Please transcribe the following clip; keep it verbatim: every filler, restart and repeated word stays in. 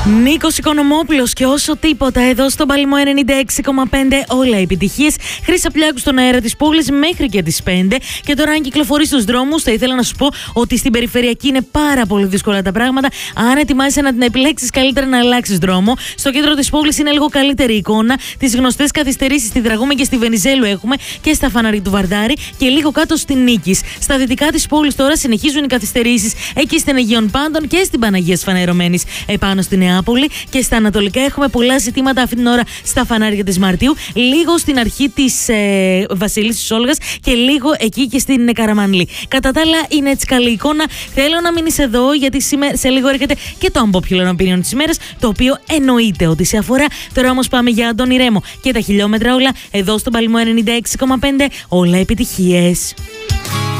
Νίκος Οικονομόπουλος και όσο τίποτα εδώ στον Παλαιμό ενενήντα έξι κόμμα πέντε, όλα επιτυχίες. Χρύσα Πλιάκου στον αέρα της πόλης μέχρι και τις πέντε. Και τώρα, αν κυκλοφορείς στους δρόμους, θα ήθελα να σου πω ότι στην περιφερειακή είναι πάρα πολύ δύσκολα τα πράγματα. Αν ετοιμάζεσαι να την επιλέξεις, καλύτερα να αλλάξεις δρόμο. Στο κέντρο της πόλης είναι λίγο καλύτερη εικόνα. Τις γνωστές καθυστερήσεις στη Δραγούμη και στη Βενιζέλου έχουμε και στα φανάρι του Βαρδάρη και λίγο κάτω στην Νίκης. Στα δυτικά της πόλης τώρα συνεχίζουν οι καθυστερήσεις εκεί στην Αγίων Πάντων και στην Παναγίας Φανερωμένης επάνω στη Νεάπολη. Και στα ανατολικά έχουμε πολλά ζητήματα αυτή την ώρα στα φανάρια της Μαρτίου, λίγο στην αρχή της ε, Βασιλίσσης Όλγας και λίγο εκεί και στην Καραμανλή. Κατά τα άλλα, είναι έτσι καλή εικόνα. Θέλω να μείνεις εδώ, γιατί σήμερα, σε λίγο έρχεται και το unpopular opinion της ημέρας, το οποίο εννοείται ότι σε αφορά. Τώρα όμως πάμε για Αντώνη Ρέμο και τα χιλιόμετρα όλα εδώ στον Παλαιμό ενενήντα έξι κόμμα πέντε. Όλα επιτυχίες.